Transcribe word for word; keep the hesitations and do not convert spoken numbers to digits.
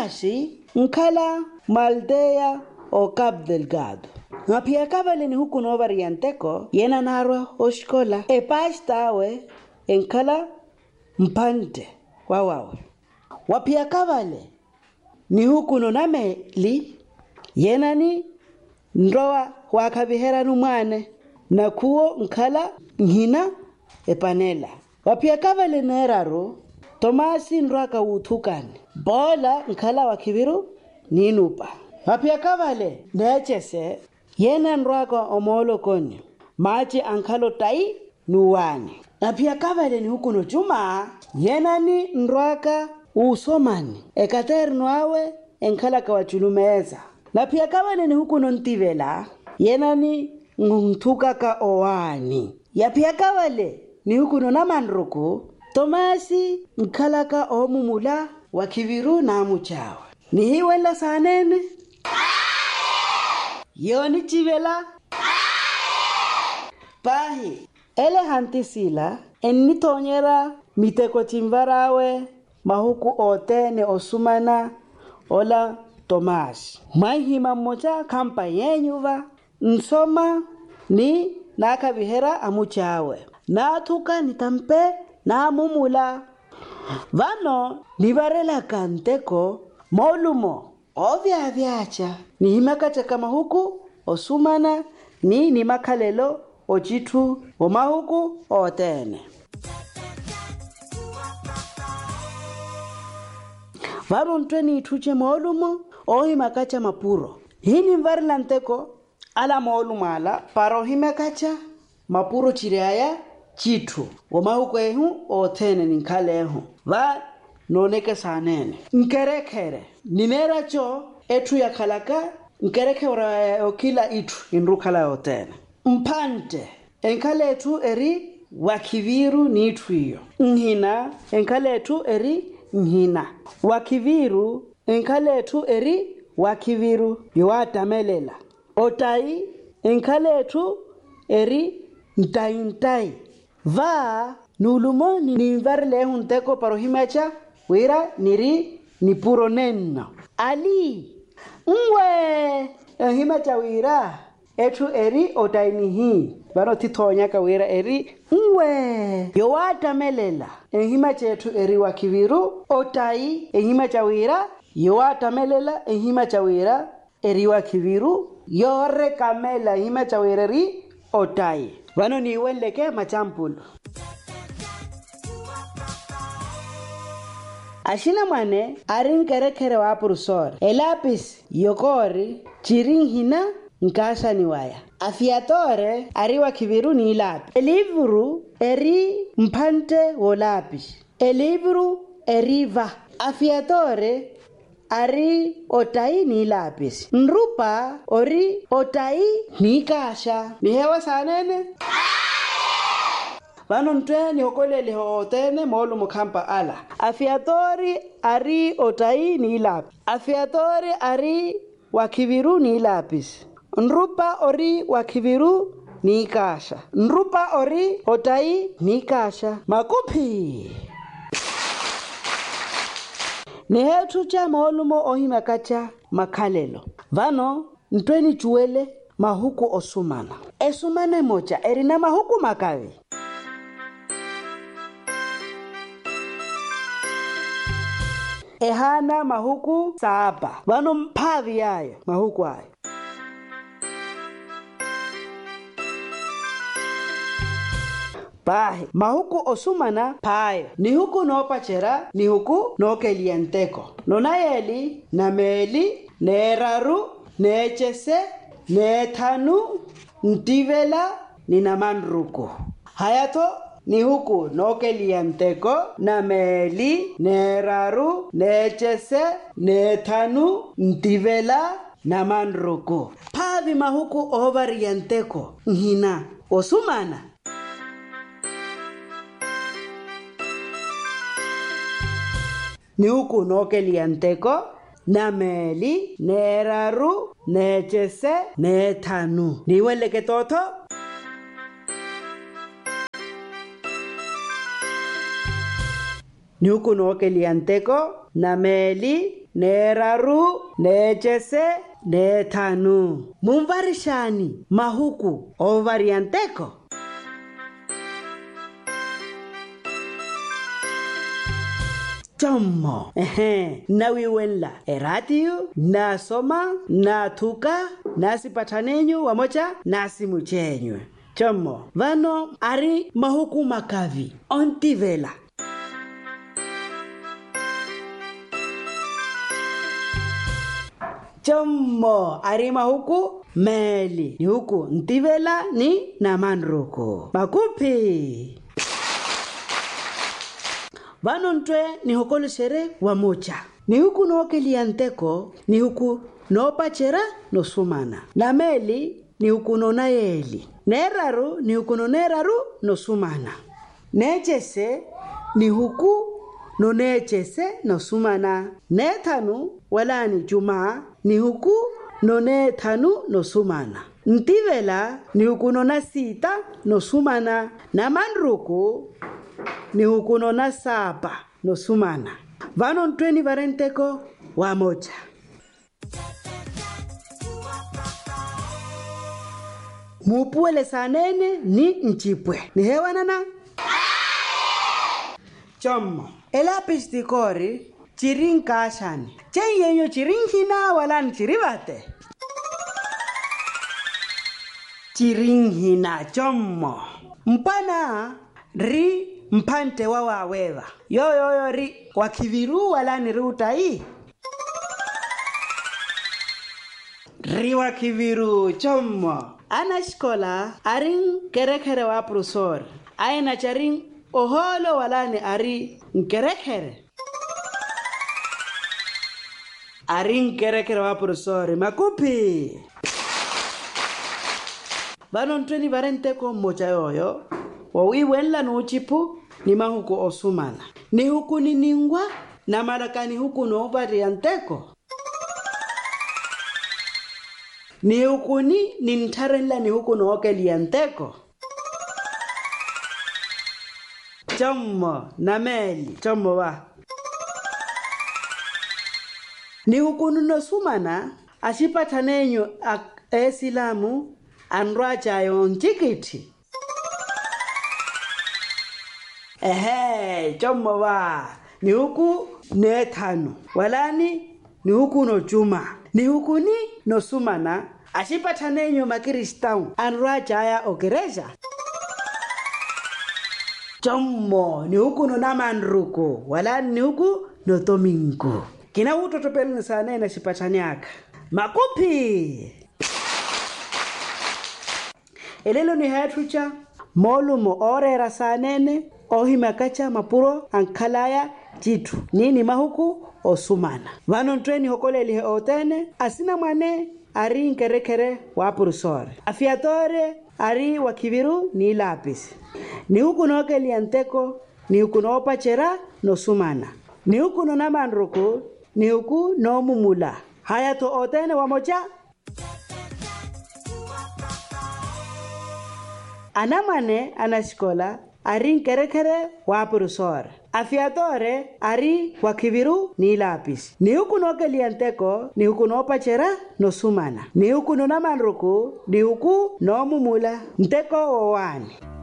Tomasi nkala Maldea o Cabo Delgado. Ngapia kabale ni huku no varianteko yena narwa oshkola e pastawe enkala mpante wawawe. Wapia kabale ni huku no nameli yena ni ndoa wakabihera numane na kuo nkala nhina epanela. Wapia kabale neraro Tomasi nraka uthukane bola nkala wakibiru ninupa. Wapia kabale nechese yena nraka omolo konyo machi ankalo tai nuwani. Wapia kabale ni huku no juma yena ni nraka usomani ekater nuawe enkala kawachulumeza. Wapia kabale ni huku no ntivela yena ni nguthuka ka owani. Yapia kabale ni huku no namanruku Tomasi nkalaka omumula wakiviru na muchawa. Ni hiwela sanene? Yoni chivela? Pahi. Ele hantisila enni tonyera miteko chimvarawe mahuku otene osumana ola Tomasi. Mahima mocha kampa yenyuva nsoma ni nakabihera amuchawe. Nathuka nitampe na mumula. Vano nivarela kanteko molumo ovya vyacha ni himakacha kama huku osumana ni ni makalelo ochitu omahuku otene. Vano ntweni ituche molumo ohimakacha mapuro. Hini mvarela nteko ala molumo ala paro himakacha mapuro chireaya chitu omahuku ehu otene ninkale ehu va noneke sanene nkerekere ninera cho etu ya kalaka nkerekere okila itu inrukala otene mpante enkale etu eri wakiviru ni itu hiyo nhina enkale etu eri nhina wakiviru enkale etu eri wakiviru yuatamelela otai enkale etu eri ntai ntai va nulumo ni nivarle hunteko parohimacha wira niri ni puro nenno ali ngwe himacha wira etu eri otaini hi bano titonya ka wira eri ngwe yowata melela himacha etu eri wakiviru otai himacha wira yowata melela himacha wira eri wakiviru yore kamela himacha wira ri otai bano ni weleke machampulu. Ashina mane arin kere kere wapurusor. Elapis yokori chiring hina nkasha niwaya. Afiatore ari wakiviru ni ilapi. Elivuru eri mpante wolapis. Elivuru eri va. Afiatore ari otai ni lapis. Nrupa ori otai ni kasha. Ni hewa sanene? Vano ntwe ni hokole li hootene molu mukampa ala. Afiatori ari otai ni lapis. Afiatori ari wakiviru ni lapis. Nrupa ori wakiviru ni kasha. Nrupa ori otai ni kasha. Makupi. Nehetu cha molumo ohimakacha makalelo. Vano ntweni chuele mahuku osumana. Esumane mocha erina mahuku makavi. Ehana mahuku saba. Vano mpavi yayo mahuku ayo. Pahe mahuku osumana payo ni huku no pachera ni huku no kelienteko nonayeli na meli neraru nechese nethanu ntivela ni namanruku hayato ni huku no kelienteko na meli neraru nechese nethanu ntivela namanruku pavi mahuku ovarienteko nhina osumana ni huku no kelianteko na meli neraru nechese nethanu ni wele ke toto ni huku no kelianteko na meli neraru nechese nethanu. Mumvarishani mahuku ovarianteko. Chomo. Ehe. Nawiwenla. Eratiu. Nasoma. Natuka. Nasipatanenyu. Wamocha. Nasimuchenyu. Chomo. Vano ari mahuku makavi. Ontivela. Chomo. Ari mahuku meli. Ni huku ntivela ni namanruku. Makupi. Vano ntwe ni hokolo shere wa mocha. Ni huku nooke lianteko, ni huku no pachera no sumana. Na meli ni huku no naeli. Neraru ni huku no neraru no sumana. Nechese ni huku no nechese no sumana. Nethanu wala ni jumaa ni huku no nethanu no sumana. Ntivela ni huku no nasita no sumana. Na manruku ni hukuno na sapa no sumana. Vano ntweni varenteko wa mocha. Mupuele sanene ni nchipwe. Ni hewa nana? Chomo. Ela pistikori chirin kashani. Chen yenyo chirin hina walan chiribate. Chirin hina chomo. Mpana ri mpante wawa wewa. Yo yo yo ri wakiviru wala ni rutai. Ri wakiviru chomo. Ana shkola arin kerekere wa profesor. Aina charin oholo wala ni ari kerekere. Arin kerekere wa profesor. Makupi. Vano ntweni varenteko mocha yoyo. Wawiwenla nuchipu ni mahuku osumana. Ni huku ni ningwa na marakani huku no varianteko. Ni huku ni nintarenla ni huku no okelianteko. Chomo na meli. Chomo wa. Ni huku no sumana ashipatanenyo esilamu anracha yon chikiti. Ehe, chomo wa. Ni huku nethanu. Walani ni huku no chuma. Ni huku ni no sumana. Ashipatanenyo makiristau. Anracha ya okeresha. Chomo. Ni huku no namanruku. Walani ni huku no tominku. Kina uto topelu nisane na shipatanyaka. Makupi. Elelo ni hatrucha. Molumo ore rasanene. Ohimakacha mapuro ankalaya jitu. Nini mahuku osumana. Vano ntweni hokole lihe otene. Asina mwane ari nkerekere wa profesor. Afiatore ari wakiviru ni lapis. Ni huku noke lianteko. Ni huku no pachera no sumana. Ni huku no namanruku. Ni huku no mumula. Haya to otene wa mocha. Anamane anashkola. Ari kerekere wa profesor. Afiatore ari wakiviru ni lapis. Ni huku no kelianteko, ni huku no pachera no sumana. Ni huku no namanruku, ni huku no mumula. Nteko wawani.